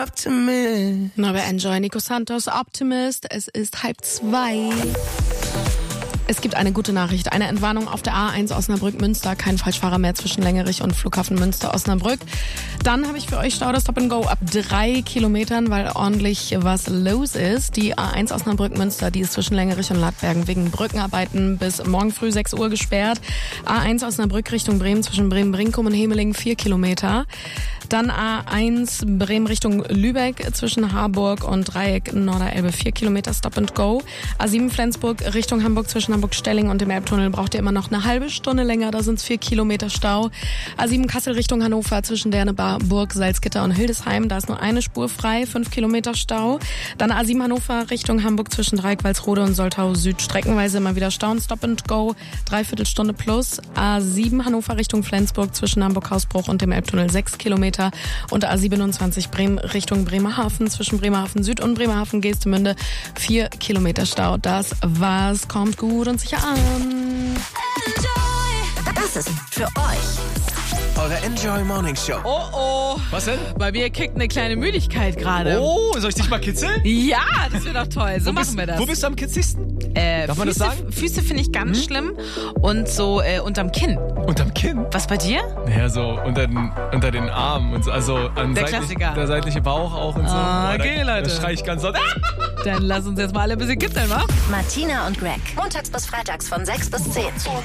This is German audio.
Optimist. Na, wir enjoy Nico Santos, Optimist. Es ist 1:30. Es gibt eine gute Nachricht. Eine Entwarnung auf der A1 Osnabrück-Münster. Kein Falschfahrer mehr zwischen Längerich und Flughafen Münster-Osnabrück. Dann habe ich für euch Stau, das Stop and Go ab 3 Kilometern, weil ordentlich was los ist. Die A1 Osnabrück-Münster, die ist zwischen Längerich und Ladbergen wegen Brückenarbeiten bis morgen früh 6 Uhr gesperrt. A1 Osnabrück Richtung Bremen zwischen Bremen-Brinkum und Hemeling 4 Kilometer. Dann A1 Bremen Richtung Lübeck zwischen Harburg und Dreieck Norderelbe 4 Kilometer Stop and Go. A7 Flensburg Richtung Hamburg zwischen Hamburg-Stelling und dem Elbtunnel braucht ihr immer noch eine halbe Stunde länger, da sind es 4 Kilometer Stau. A7 Kassel Richtung Hannover zwischen Derneburg, Salzgitter und Hildesheim, da ist nur eine Spur frei, 5 Kilometer Stau. Dann A7 Hannover Richtung Hamburg zwischen Dreieck, Walsrode und Soltau Süd streckenweise immer wieder Stau und Stop and Go, 3/4 Stunde plus. A7 Hannover Richtung Flensburg zwischen Hamburg-Hausbruch und dem Elbtunnel 6 Kilometer. Und A27 Bremen Richtung Bremerhaven zwischen Bremerhaven Süd und Bremerhaven Geestemünde 4 Kilometer Stau. Das war's, kommt gut und sicher an. Das ist für euch Eure Enjoy Morning Show. Oh. Was denn? Bei mir kickt eine kleine Müdigkeit gerade. Oh, soll ich dich mal kitzeln? Ja, das wäre doch toll. So machen wir das. Wo bist du am kitzigsten? Darf man das sagen? Füße finde ich ganz schlimm und so unterm Kinn. Unterm Kinn? Was bei dir? Naja, so unter den Armen und so, also an Der Klassiker. der seitliche Bauch auch und so. Okay, Leute. Da schrei ich ganz laut. Dann lass uns jetzt mal alle ein bisschen kitzeln, wa? Martina und Greg. Montags bis freitags von 6 bis 10.